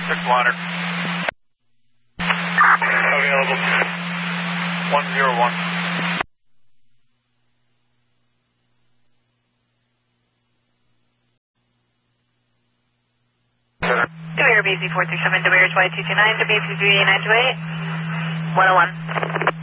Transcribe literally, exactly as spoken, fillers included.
six liner. Available. one zero one. Two Air B Z four three seven, W H Y two two nine, W P Z nine two eight, one oh one.